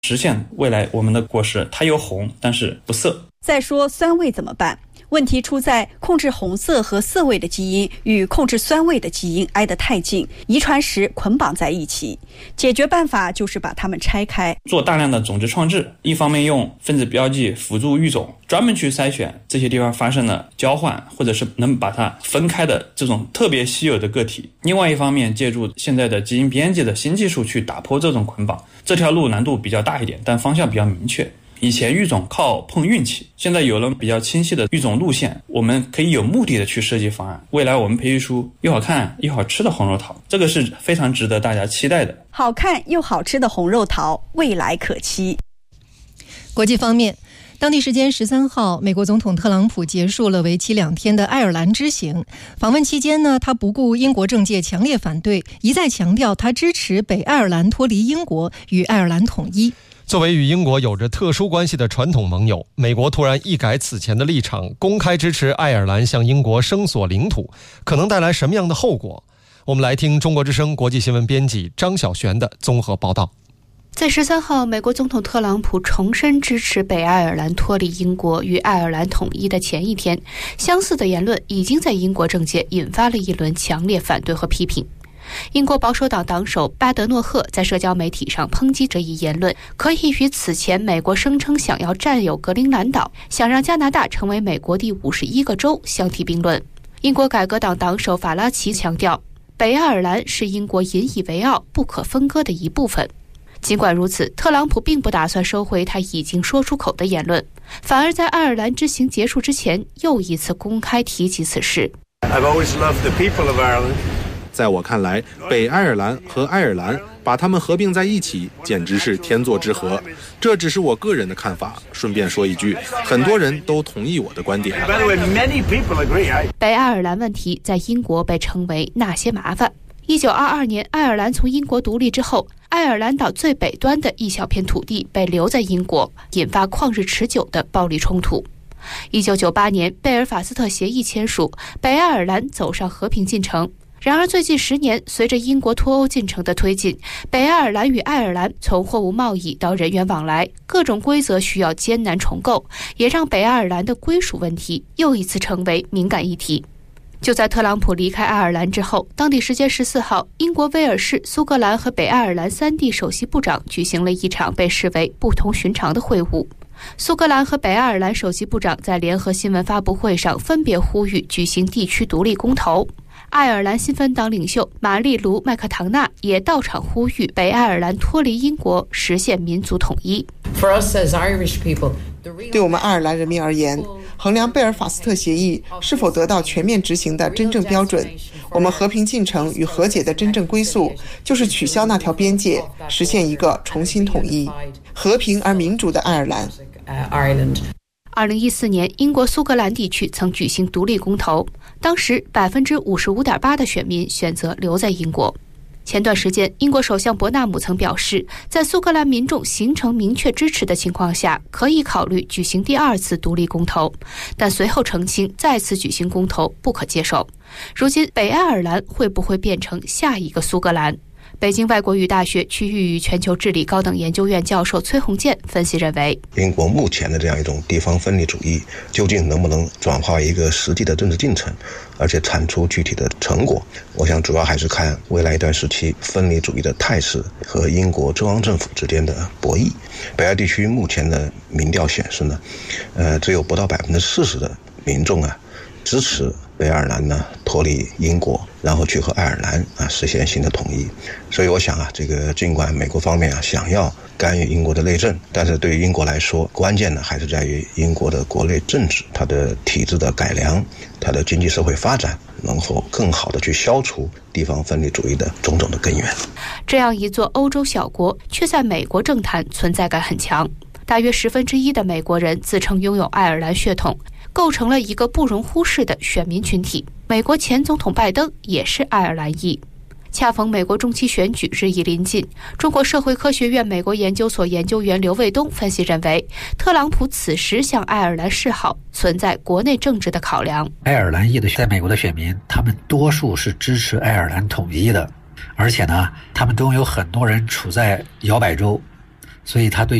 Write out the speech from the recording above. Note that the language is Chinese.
实现未来我们的果实它有红但是不涩。 再说酸味怎么办？问题出在控制红色和涩味的基因与控制酸味的基因挨得太近，遗传时捆绑在一起。解决办法就是把它们拆开， 做大量的种子创制，一方面用分子标记辅助育种，专门去筛选这些地方发生了交换或者是能把它分开的这种特别稀有的个体，另外一方面借助现在的基因编辑的新技术去打破这种捆绑。这条路难度比较大一点，但方向比较明确。以前育种靠碰运气，现在有了比较清晰的育种路线，我们可以有目的的去设计方案。未来我们培育出又好看又好吃的红肉桃，这个是非常值得大家期待的。 好看又好吃的红肉桃，未来可期。 国际方面，当地时间13号，美国总统特朗普结束了为期2天的爱尔兰之行。访问期间呢，他不顾英国政界强烈反对，一再强调他支持北爱尔兰脱离英国与爱尔兰统一。 作为与英国有着特殊关系的传统盟友，美国突然一改此前的立场，公开支持爱尔兰向英国声索领土，可能带来什么样的后果？我们来听中国之声国际新闻编辑张晓璇的综合报道。 在13号，美国总统特朗普重申支持北爱尔兰脱离英国与爱尔兰统一的前一天，相似的言论已经在英国政界引发了一轮强烈反对和批评。英国保守党党首巴德诺赫在社交媒体上抨击这一言论，可以与此前美国声称想要占有格陵兰岛、想让加拿大成为美国第51个州相提并论。英国改革党党首法拉奇强调，北爱尔兰是英国引以为傲、不可分割的一部分。尽管如此，特朗普并不打算收回他已经说出口的言论，反而在爱尔兰之行结束之前又一次公开提及此事。 在我看来，北爱尔兰和爱尔兰把它们合并在一起简直是天作之合，这只是我个人的看法。顺便说一句，很多人都同意我的观点。 北爱尔兰问题在英国被称为那些麻烦。1922年爱尔兰从英国独立之后，爱尔兰岛最北端的一小片土地被留在英国，引发旷日持久的暴力冲突。1998年贝尔法斯特协议签署，北爱尔兰走上和平进程。然而最近10年，随着英国脱欧进程的推进，北爱尔兰与爱尔兰从货物贸易到人员往来，各种规则需要艰难重构，也让北爱尔兰的归属问题又一次成为敏感议题。就在特朗普离开爱尔兰之后，当地时间14号，英国、威尔士、苏格兰和北爱尔兰3地首席部长举行了一场被视为不同寻常的会晤。苏格兰和北爱尔兰首席部长在联合新闻发布会上分别呼吁举行地区独立公投。爱尔兰新芬党领袖玛丽卢·麦克唐纳也到场呼吁北爱尔兰脱离英国，实现民族统一。 对我们爱尔兰人民而言，衡量贝尔法斯特协议是否得到全面执行的真正标准，我们和平进程与和解的真正归宿就是取消那条边界，实现一个重新统一、和平而民主的爱尔兰。 2014年，英国苏格兰地区曾举行独立公投，当时 55.8% 的选民选择留在英国。前段时间，英国首相伯纳姆曾表示，在苏格兰民众形成明确支持的情况下，可以考虑举行第2次独立公投，但随后澄清再次举行公投不可接受。如今，北爱尔兰会不会变成下一个苏格兰？北京外国语大学区域与全球治理高等研究院教授崔洪建分析认为， 英国目前的这样一种地方分离主义究竟能不能转化为一个实际的政治进程，而且产出具体的成果，我想主要还是看未来一段时期分离主义的态势和英国中央政府之间的博弈。北爱地区目前的民调显示呢，只有不到40%的民众支持北爱尔兰呢脱离英国，然后去和爱尔兰实现新的统一。所以我想这个尽管美国方面想要干预英国的内政，但是对于英国来说，关键呢还是在于英国的国内政治、它的体制的改良、它的经济社会发展，能否更好的去消除地方分离主义的种种的根源。 这样一座欧洲小国，却在美国政坛存在感很强。大约1/10的美国人自称拥有爱尔兰血统，构成了一个不容忽视的选民群体。美国前总统拜登也是爱尔兰裔。恰逢美国中期选举日益临近，中国社会科学院美国研究所研究员刘卫东分析认为，特朗普此时向爱尔兰示好，存在国内政治的考量。 爱尔兰裔的在美国的选民，他们多数是支持爱尔兰统一的，而且呢，他们中有很多人处在摇摆州， 所以他对